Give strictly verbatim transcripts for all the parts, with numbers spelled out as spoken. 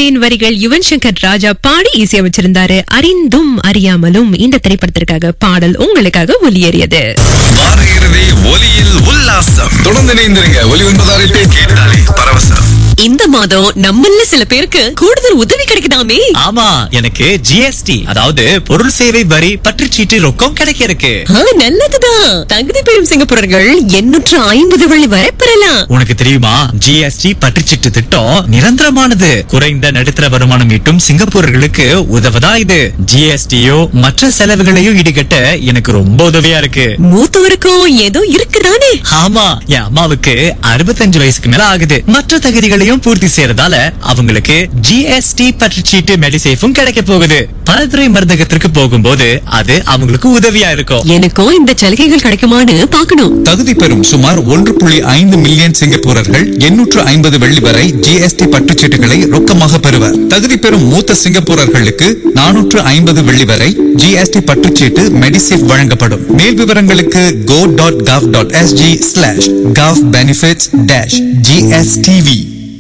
ராஜாவின் வரிகள் யுவன் சங்கர் ராஜா பாடி இசையமைச்சிருந்தாரு. அறிந்தும் அறியாமலும் இந்த திரைப்படத்திற்காக பாடல் உங்களுக்காக ஒலியேறியது. வார இறுதி ஒலியில் உல்லாசம். தொடர்ந்து இணைந்திருங்க. ஒலி ஒன்பதாறு கேட்டாலே பரவசம். இந்த மாதம் நம்மள சில பேருக்கு கூடுதல் உதவி கிடைக்குதாமே. ஆமா, எனக்கு ஜிஎஸ்டி அதாவது பொருள் சேவை வரி பற்றுச்சீட்டு ரொக்கம் கிடைக்க இருக்கு. நல்லதுதான். தகுதி பெறும் சிங்கப்பூரர்கள் எண்ணூற்று ஐம்பது வழி வரை பெறலாம். உனக்கு தெரியுமா, ஜிஎஸ்டி பற்றுச்சீட்டு திட்டம் நிரந்தரமானது. குறைந்த நடுத்தர வருமானம் ஈட்டும் சிங்கப்பூரர்களுக்கு உதவதா இது. ஜிஎஸ்டியோ மற்ற செலவுகளையும் ஈடுகட்ட எனக்கு ரொம்ப உதவியா இருக்கு. மூத்தவருக்கும் ஏதோ இருக்குதானே. ஆமா, என் அம்மாவுக்கு அறுபத்தஞ்சு வயசுக்கு மேல ஆகுது. மற்ற தகுதிகளையும் பூர்த்தி செய்யறதால அவங்களுக்கு ஜிஎஸ்டி பற்றுச்சீட்டு மெடிசேஃபும் கிடைக்க போகுது. பலதுறை மருந்தகத்திற்கு போகும்போது அது அவங்களுக்கு உதவியா இருக்கும். எனக்கும் இந்த சலுகைகள் கிடைக்குமான்னு பாக்கணும். தகுதி பெறும் சுமார் ஒன்று புள்ளி ஐந்து மில்லியன் சிங்கப்பூரர்கள் எண்ணூற்று ஐம்பது வெள்ளி வரை ஜிஎஸ்டி பற்றுச்சீட்டுகளை ரொக்கமாக பெறுவர். தகுதி பெறும் மூத்த சிங்கப்பூரர்களுக்கு நானூற்று ஐம்பது வெள்ளி வரை ஜிஎஸ்டி பற்றுச்சீட்டு மெடிசேஃப் வழங்கப்படும். மேல் விவரங்களுக்கு go dot gov dot sg slash gov benefits dash gstv.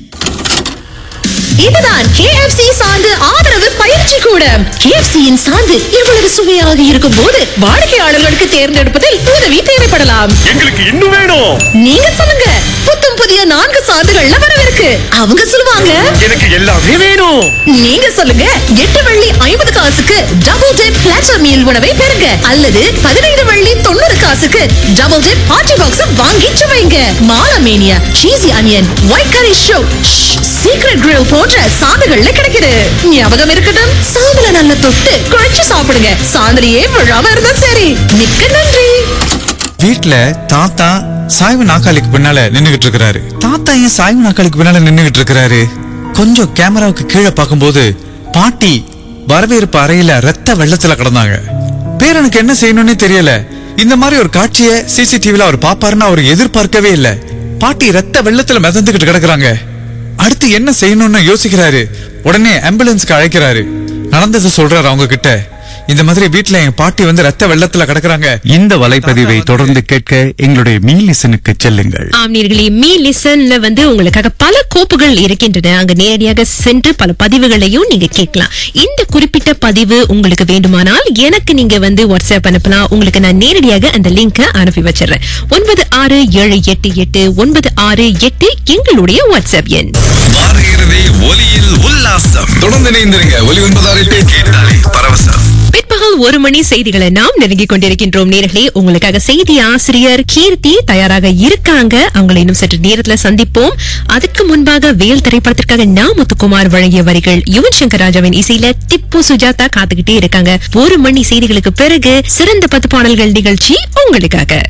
இதுதான் K F C சார்ந்து ஆதரவு பயிற்சி கூடம். K F C யின் சார்ந்து இவ்வளவு சுவையாக இருக்கும் போது வாடிக்கையாளர்களுக்கு தேர்ந்தெடுப்பதில் உதவி தேவைப்படலாம். எங்களுக்கு இன்னும் வேணும். நீங்க சொல்லுங்க. புத்தம் புதிய நான்கு சார்ந்துகள்ல வரவிருக்கு. அவங்க சொல்லுவாங்க, எனக்கு எல்லாமே வேணும். நீங்க சொல்லுங்க. எட்டு வெள்ளி ஐம்பது காசுக்கு டபுள் டிப் பிளாட்டர் மீல் உணவை பெறுங்க. அல்லது பதினைந்து வெள்ளி தொண்ணூறு காசுக்கு டபுள் டிப் பார்ட்டி பாக்ஸ் வாங்கி சுவைங்க. மாலமேனியா, சீசி அனியன், ஒயிட் கரி ஷோ, சீக்ரெட் கிரில் போன்ற சாந்துகள்ல கிடைக்குது. ஞாபகம் இருக்கட்டும், சாந்துல நல்ல தொட்டு குழைச்சு சாப்பிடுங்க. சாந்திரியே விழாம இருந்தா சரி. மிக்க நன்றி. வீட்ல தாத்தா சாய்வு நாக்காளிக்கு பின்னால நின்னுகிட்டு இருக்கிறாரு. தாத்தா ஏன் சாய்வு நாக்காளிக்கு பின்னால நின்னுகிட்டு இருக்கிறாரு? கொஞ்சம் கேமராவுக்கு கீழே பார்க்கும்போது பாட்டி வரவேற்பு அறையில ரத்த வெள்ளத்துல கிடந்தாங்க. பேரனுக்கு என்ன செய்யணும்னே தெரியல. இந்த மாதிரி ஒரு காட்சியை சிசிடிவில அவர் பாப்பாருன்னு அவர் எதிர்பார்க்கவே இல்ல. பாட்டி ரத்த வெள்ளத்துல மிதந்துகிட்டு கிடக்குறாங்க. அடுத்து என்ன செய்யணும்னு யோசிக்கிறாரு. உடனே ஆம்புலன்ஸ்க்கு அழைக்கிறாரு. நடந்தது சொல்றாரு அவங்க கிட்ட. இந்த மாதிரி வீட்டுல என் பாட்டி வந்து ரத்த வெள்ளத்துல கிடக்குறாங்க. இந்த வலைப்பதிவை தொடர்ந்து கேட்க எங்களுடைய மீ லிசனுக்கு செல்லுங்கள். ஆம் நேயர்களே, மீ லிசன்ல வந்து உங்களுக்காக பல கோப்புகள் இருக்கின்றன. அங்க நேரடியாக சென்று பல பதிவுகளையும் நீங்க கேட்கலாம். இந்த குறிப்பிட்ட பதிவு உங்களுக்கு வேண்டுமானால் எனக்கு நீங்க வந்து வாட்ஸ்அப் அனுப்பலாம். உங்களுக்கு நான் நேரடியாக அந்த லிங்க அனுப்பி வச்சிடறேன். ஒன்பது ஆறு ஏழு எட்டு எட்டு ஒன்பது ஆறு எட்டு எங்களுடைய வாட்ஸ்அப் எண். வார இறுதி ஒலியில் உல்லாசம். தொடர்ந்து இணைந்திருங்க. ஒலி ஒன்பதாறு கேட்டாலே பரவசம். பிற்பகல் ஒரு மணி செய்திகளை நாம் நெருங்கிக் கொண்டிருக்கின்றோம். நேர்களே, உங்களுக்காக செய்தி ஆசிரியர் கீர்த்தி தயாராக இருக்காங்க. அவங்களை இன்னும் சற்று நேரத்துல சந்திப்போம். அதுக்கு முன்பாக வேல் திரைப்படத்திற்காக நா முத்துக்குமார் வழங்கிய வரிகள் யுவன் சங்கர் ராஜாவின் இசையில திப்பு சுஜாதா காத்துக்கிட்டே இருக்காங்க. ஒரு மணி செய்திகளுக்கு பிறகு சிறந்த பத்து பாடல்கள் நிகழ்ச்சி உங்களுக்காக.